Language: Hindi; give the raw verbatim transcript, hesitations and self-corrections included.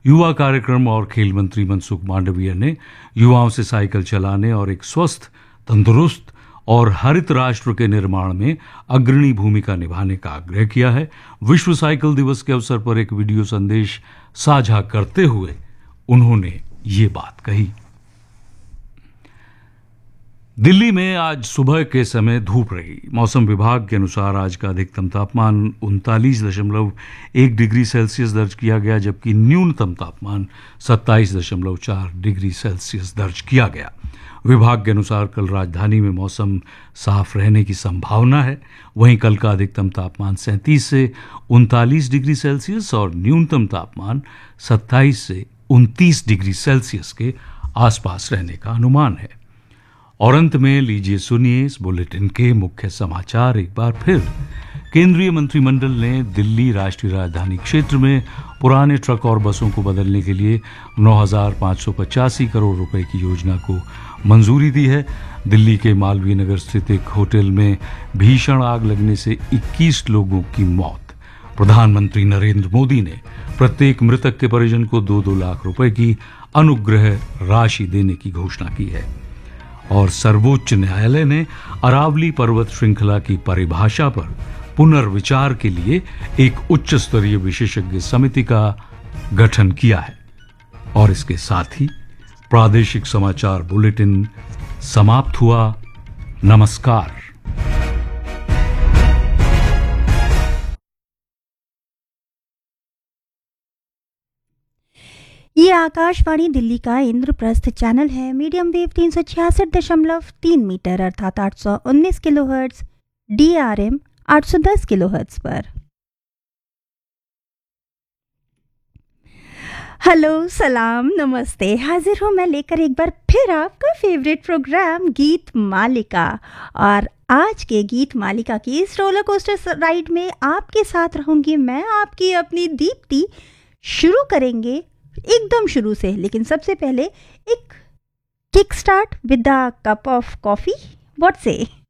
युवा कार्यक्रम और खेल मंत्री मनसुख मांडविया ने युवाओं से साइकिल चलाने और एक स्वस्थ, तंदुरुस्त और हरित राष्ट्र के निर्माण में अग्रणी भूमिका निभाने का आग्रह किया है। विश्व साइकिल दिवस के अवसर पर एक वीडियो संदेश साझा करते हुए उन्होंने ये बात कही। दिल्ली में आज सुबह के समय धूप रही। मौसम विभाग के अनुसार आज का अधिकतम तापमान उनतालीस दशमलव एक डिग्री सेल्सियस दर्ज किया गया, जबकि न्यूनतम तापमान सत्ताईस दशमलव चार डिग्री सेल्सियस दर्ज किया गया। विभाग के अनुसार कल राजधानी में मौसम साफ रहने की संभावना है। वहीं कल का अधिकतम तापमान सैंतीस से उनतालीस डिग्री सेल्सियस और न्यूनतम तापमान सत्ताईस से उनतीस डिग्री सेल्सियस के आसपास रहने का अनुमान है। और अंत में लीजिए सुनिए इस बुलेटिन के मुख्य समाचार एक बार फिर। केंद्रीय मंत्रिमंडल ने दिल्ली राष्ट्रीय राजधानी क्षेत्र में पुराने ट्रक और बसों को बदलने के लिए नौ हजार पाँच सौ पचासी करोड़ रुपए की योजना को मंजूरी दी है। दिल्ली के मालवीय नगर स्थित एक होटल में भीषण आग लगने से इक्कीस लोगों की मौत। प्रधानमंत्री नरेंद्र मोदी ने प्रत्येक मृतक के परिजन को दो दो लाख रुपए की अनुग्रह राशि देने की घोषणा की है। और सर्वोच्च न्यायालय ने अरावली पर्वत श्रृंखला की परिभाषा पर पुनर्विचार के लिए एक उच्च स्तरीय विशेषज्ञ समिति का गठन किया है। और इसके साथ ही प्रादेशिक समाचार बुलेटिन समाप्त हुआ। नमस्कार। ये आकाशवाणी दिल्ली का इंद्रप्रस्थ चैनल है। मीडियम वेव तीन सौ छियासठ दशमलव तीन मीटर अर्थात आठ सौ उन्नीस kilo hertz, D R M आठ सौ दस किलो हर्ट्ज पर। हेलो, सलाम, नमस्ते। हाजिर हूँ मैं लेकर एक बार फिर आपका फेवरेट प्रोग्राम गीत मालिका। और आज के गीत मालिका की इस रोलर कोस्टर राइड में आपके साथ रहूंगी मैं, आपकी अपनी दीप्ति। शुरू करेंगे एकदम शुरू से, लेकिन सबसे पहले एक kick start with the cup of coffee. What से